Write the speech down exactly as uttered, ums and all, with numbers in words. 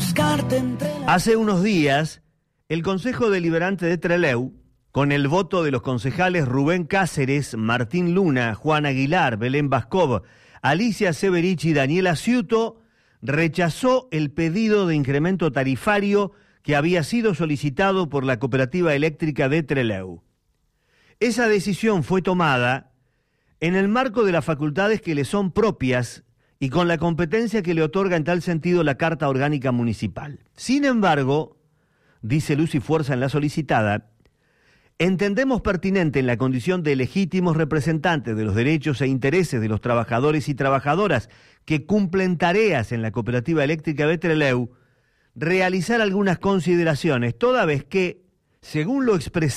buscarte entre la... Hace unos días, el Consejo Deliberante de Trelew, con el voto de los concejales Rubén Cáceres, Martín Luna, Juan Aguilar, Belén Bascov, Alicia Severich y Daniela Ciuto, rechazó el pedido de incremento tarifario que había sido solicitado por la Cooperativa Eléctrica de Trelew. Esa decisión fue tomada en el marco de las facultades que le son propias y con la competencia que le otorga en tal sentido la Carta Orgánica Municipal. Sin embargo, dice Luz y Fuerza en la solicitada, entendemos pertinente en la condición de legítimos representantes de los derechos e intereses de los trabajadores y trabajadoras que cumplen tareas en la Cooperativa Eléctrica de Trelew, realizar algunas consideraciones, toda vez que, según lo expresado